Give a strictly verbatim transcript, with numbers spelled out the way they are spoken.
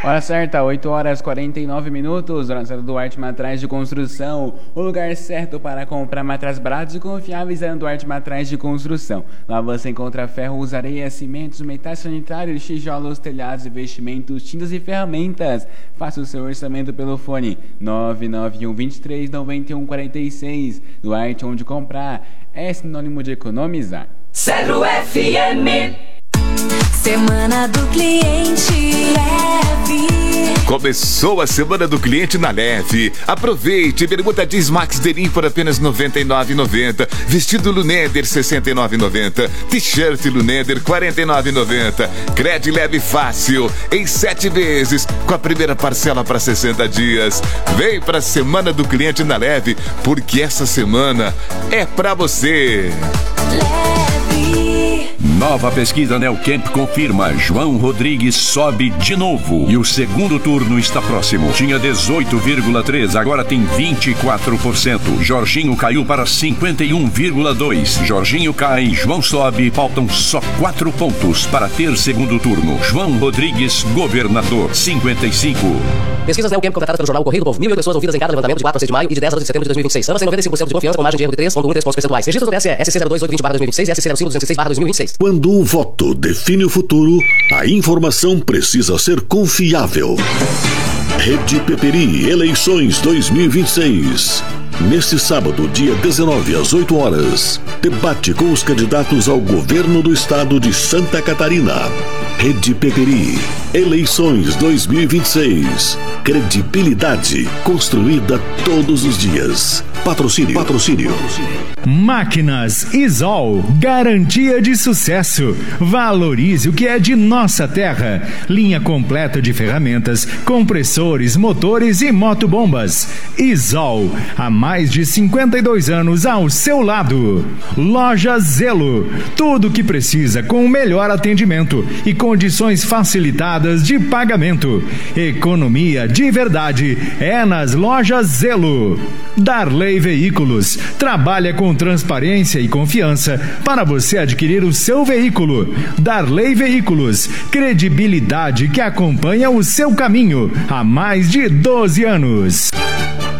Hora certa, oito horas e quarenta e nove minutos, Dona Santa Duarte Materiais de Construção, o lugar certo para comprar materiais baratos e confiáveis é a Duarte Materiais de Construção. Lá você encontra ferros, areia, cimentos, metais sanitários, tijolos, telhados, investimentos, tintas e ferramentas. Faça o seu orçamento pelo fone nove nove um, dois três, nove um quatro seis. Duarte, onde comprar é sinônimo de economizar. Zero F M. Semana do Cliente Leve. Começou a Semana do Cliente na Leve. Aproveite, bermuda jeans Max Denim por apenas noventa e nove reais e noventa centavos. Vestido Luneder sessenta e nove reais e noventa centavos. T-shirt Luneder quarenta e nove reais e noventa centavos. Crédito leve fácil em sete vezes com a primeira parcela para sessenta dias. Vem para a Semana do Cliente na Leve, porque essa semana é para você. Nova pesquisa Neocamp confirma: João Rodrigues sobe de novo e o segundo turno está próximo. Tinha dezoito vírgula três por cento, agora tem vinte e quatro por cento. Jorginho caiu para cinquenta e um vírgula dois por cento. Jorginho cai, João sobe, faltam só quatro pontos para ter segundo turno. João Rodrigues, governador, cinquenta e cinco. Pesquisas Neocamp completadas pelo jornal Correio do Povo. Mil pessoas ouvidas em cada levantamento de quatro a seis de maio e de dez a doze de setembro de dois mil e vinte e seis. Ambas têm noventa e cinco por cento de confiança, com margem de erro de três vírgula um pontos percentuais. Registro do T S E, S C zero dois oito vinte barra dois mil e vinte e seis e S C zero cinco duzentos e seis barra dois mil e vinte e seis. Quando o voto define o futuro, a informação precisa ser confiável. Rede Peperi, eleições dois mil e vinte e seis. Neste sábado, dia dezenove, às oito horas, debate com os candidatos ao governo do estado de Santa Catarina. Rede Peperi, eleições dois mil e vinte e seis. Credibilidade construída todos os dias. Patrocínio. Patrocínio. Máquinas Isol, garantia de sucesso. Valorize o que é de nossa terra. Linha completa de ferramentas, compressores, motores e motobombas. Isol, há mais de cinquenta e dois anos ao seu lado. Loja Zelo, tudo o que precisa com o melhor atendimento e condições facilitadas de pagamento. Economia de verdade é nas Lojas Zelo. Darley Veículos trabalha com transparência e confiança para você adquirir o seu veículo. Darley Veículos, credibilidade que acompanha o seu caminho há mais de doze anos.